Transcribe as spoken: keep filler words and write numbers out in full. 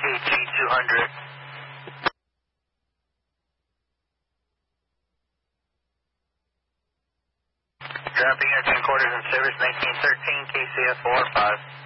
G two hundred. Dropping engine quarters in service nineteen thirteen, K C F four five.